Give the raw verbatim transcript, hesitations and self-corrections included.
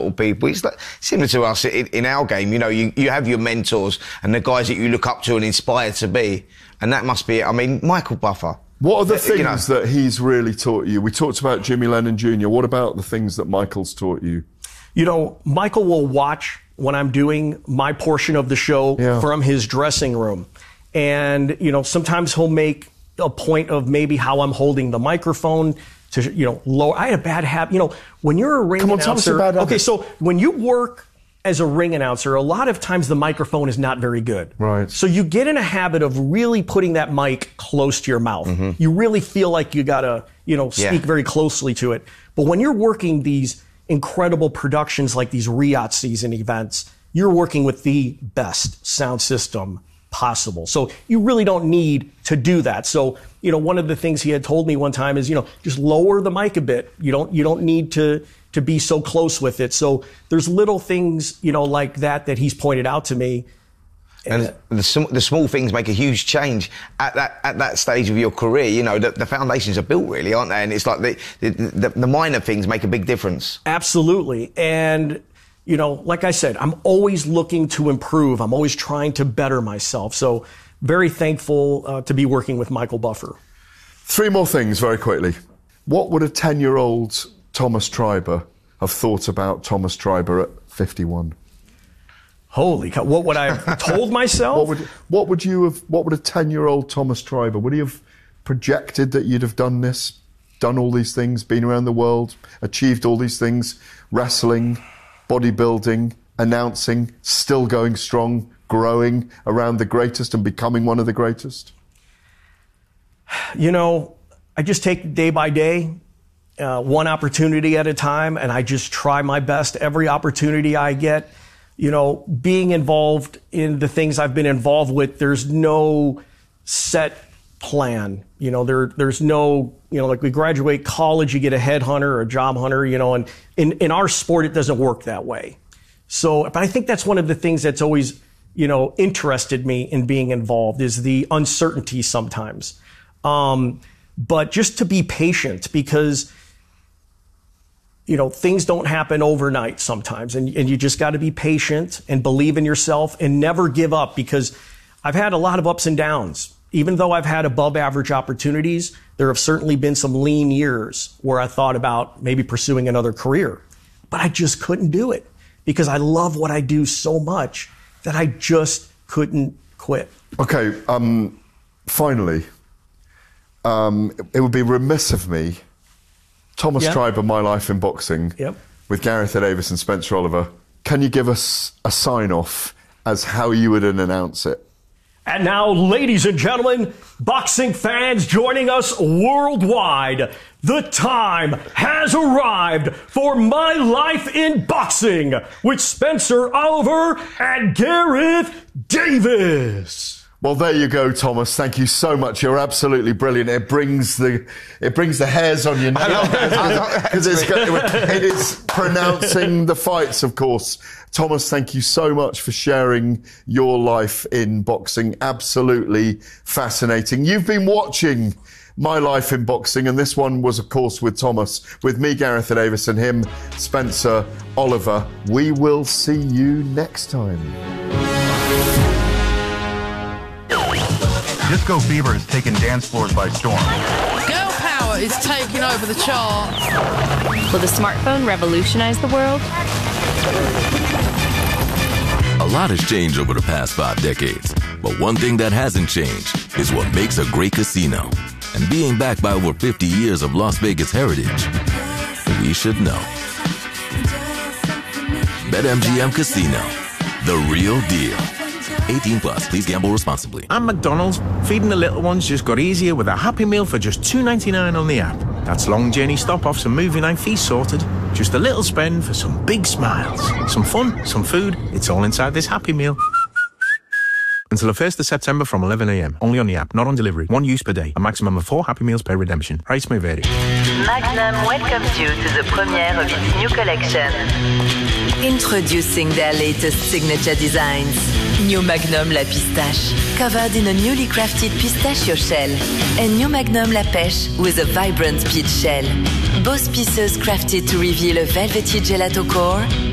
sort of people. It's like, similar to us in, in our game. You know, you, you have your mentors and the guys that you look up to and inspire to be. And that must be it. I mean, Michael Buffer. What are the uh, things you know, that he's really taught you? We talked about Jimmy Lennon Junior What about the things that Michael's taught you? You know, Michael will watch when I'm doing my portion of the show yeah. from his dressing room. And, you know, sometimes he'll make a point of maybe how I'm holding the microphone to, you know, lower. I had a bad habit. You know, when you're a ring Come on, announcer. tell us about okay, it. so when you work as a ring announcer, a lot of times the microphone is not very good. Right. So you get in a habit of really putting that mic close to your mouth. Mm-hmm. You really feel like you gotta, you know, speak yeah. very closely to it. But when you're working these incredible productions like these Riyadh season events, you're working with the best sound system possible. So you really don't need to do that. So, you know, one of the things he had told me one time is, you know, just lower the mic a bit. You don't, you don't need to, to be so close with it. So there's little things, you know, like that that he's pointed out to me. And the, the small things make a huge change at that at that stage of your career. You know, the, the foundations are built, really, aren't they? And it's like the, the the minor things make a big difference. Absolutely. And, you know, like I said, I'm always looking to improve. I'm always trying to better myself. So very thankful uh, to be working with Michael Buffer. Three more things very quickly. What would a ten-year-old Thomas Treiber have thought about Thomas Treiber at fifty-one? Holy cow! What would I have told myself? What would, what would you have? What would a ten-year-old Thomas Treiber? Would he have projected that you'd have done this, done all these things, been around the world, achieved all these things, wrestling, bodybuilding, announcing, still going strong, growing around the greatest and becoming one of the greatest? You know, I just take day by day, uh, one opportunity at a time, and I just try my best every opportunity I get. You know, being involved in the things I've been involved with, there's no set plan. You know, there there's no, you know, like we graduate college, you get a headhunter or a job hunter, you know, and in, in our sport, it doesn't work that way. So, but I think that's one of the things that's always, you know, interested me in being involved is the uncertainty sometimes. Um, but just to be patient because, you know, things don't happen overnight sometimes, and, and you just got to be patient and believe in yourself and never give up because I've had a lot of ups and downs. Even though I've had above average opportunities, there have certainly been some lean years where I thought about maybe pursuing another career, but I just couldn't do it because I love what I do so much that I just couldn't quit. Okay, um, finally, um, it, it would be remiss of me. Thomas yep. Treiber, My Life in Boxing, yep. with Gareth Davis and Spencer Oliver. Can you give us a sign-off as how you would announce it? And now, ladies and gentlemen, boxing fans joining us worldwide, the time has arrived for My Life in Boxing with Spencer Oliver and Gareth Davis. Well, there you go, Thomas. Thank you so much. You're absolutely brilliant. It brings the it brings the hairs on your neck because it's it is pronouncing the fights, of course. Thomas, thank you so much for sharing your life in boxing. Absolutely fascinating. You've been watching My Life in Boxing, and this one was, of course, with Thomas, with me, Gareth Davis, and him, Spencer Oliver. We will see you next time. Disco fever has taken dance floors by storm. Girl power is taking over the charts. Will the smartphone revolutionize the world? A lot has changed over the past five decades, but one thing that hasn't changed is what makes a great casino. And being backed by over fifty years of Las Vegas heritage, we should know. BetMGM Casino, the real deal. eighteen plus, please gamble responsibly. I'm McDonald's. Feeding the little ones just got easier with a Happy Meal for just two ninety-nine on the app. That's long journey stop-offs and movie night fees sorted. Just a little spend for some big smiles. Some fun, some food. It's all inside this Happy Meal. Until the first of September from eleven a m. Only on the app, not on delivery. One use per day. A maximum of four Happy Meals per redemption. Price may vary. Magnum welcomes you to the premiere of its new collection. Introducing their latest signature designs. New Magnum La Pistache, covered in a newly crafted pistachio shell. And New Magnum La Pêche with a vibrant peach shell. Both pieces crafted to reveal a velvety gelato core